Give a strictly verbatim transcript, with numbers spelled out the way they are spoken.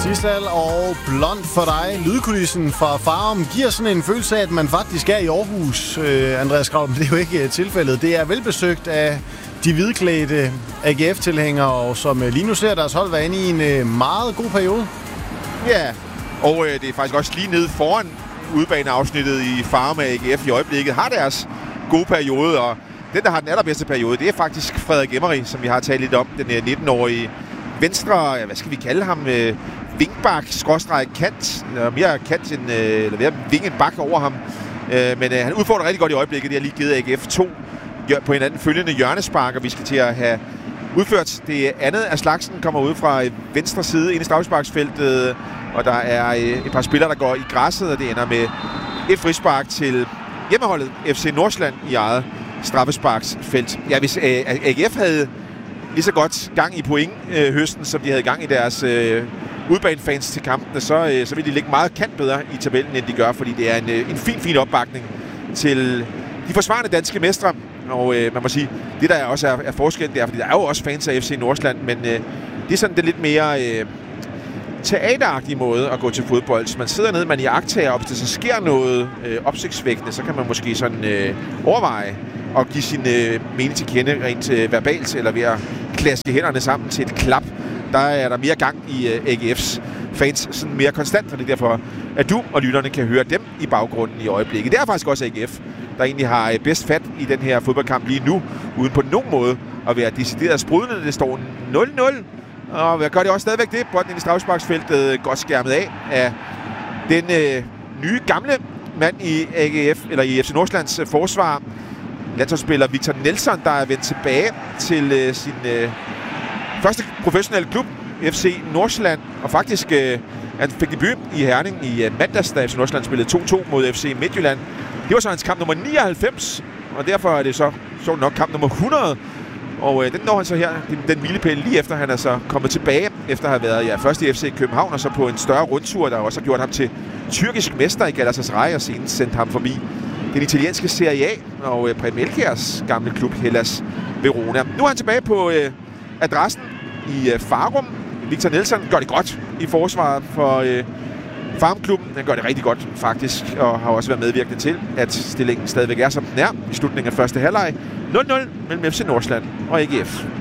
Sisal og Blond for dig. Lydkulissen fra Farum giver sådan en følelse af, at man faktisk er i Aarhus, øh, Andreas Grav, men det er jo ikke tilfældet. Det er velbesøgt af de hvidklædte A G F-tilhængere, og som lige nu ser deres hold være inde i en øh, meget god periode. Ja, og øh, det er faktisk også lige nede foran udebaneafsnittet i Farum af A G F i øjeblikket, har deres gode periode, og den, der har den allerbedste periode, det er faktisk Frederik Emery, som vi har talt lidt om, den nitten-årige venstre, hvad skal vi kalde ham, øh, vingbak, skråstreg kant, eller mere kant end, øh, eller mere ving end bak over ham. Øh, men øh, han udfordrer rigtig godt i øjeblikket, det har lige givet A G F to på hinanden følgende hjørnespark, og vi skal til at have udført det andet af slagsen, kommer ud fra venstre side ind i straffesparksfeltet, og der er øh, et par spillere, der går i græsset, og det ender med et frispark til hjemmeholdet F C Nordsjælland i eget straffesparksfelt. Ja, hvis øh, A G F havde lige så godt gang i point øh, høsten, som de havde gang i deres øh, udbanefans til kampene, så, øh, så vil de ligge meget kant bedre i tabellen, end de gør, fordi det er en, øh, en fin, fin opbakning til de forsvarende danske mestre. Og øh, man må sige, det der også er, er forskellen der, fordi der er jo også fans af F C Nordsjælland, men øh, det er sådan det lidt mere øh, teateragtige måde at gå til fodbold. Så man sidder nede, man iagttager, og hvis der så sker noget øh, opsigtsvækkende, så kan man måske sådan øh, overveje og give sin øh, mening til kende rent øh, verbalt, eller ved at klaske hænderne sammen til et klap. Der er der mere gang i øh, A G F's fans, sådan mere konstant, og det er derfor, at du og lytterne kan høre dem i baggrunden i øjeblikket. Det er faktisk også A G F, der egentlig har øh, bedst fat i den her fodboldkamp lige nu, uden på nogen måde at være decideret sprudlende. Det står nul nul, og hvad gør det også stadigvæk det? Bolden ind i straffesparksfeltet, godt skærmet af af den øh, nye gamle mand i A G F, eller i F C Nordsjællands øh, forsvar, landsholdsspiller Victor Nelson, der er vendt tilbage til øh, sin øh, første professionelle klub, F C Nordsjælland, og faktisk øh, han fik debut i Herning i øh, mandags, da F C Nordsjælland spillede to to mod F C Midtjylland. Det var så hans kamp nummer nioghalvfems, og derfor er det så sjovt nok kamp nummer hundrede, og øh, den når han så her, den, den milepæl lige efter han er så kommet tilbage, efter at have været ja, først i F C København, og så på en større rundtur, der også har gjort ham til tyrkisk mester i Galatasaray, og senest sendt ham forbi den italienske Serie A og øh, Preben Elkjærs gamle klub Hellas Verona. Nu er han tilbage på øh, adressen i øh, Farum. Victor Nelson gør det godt i forsvaret for øh, Farum-klubben. Han gør det rigtig godt faktisk, og har også været medvirkende til, at stillingen stadigvæk er, som den er i slutningen af første halvleg. nul nul mellem F C Nordsjælland og A G F.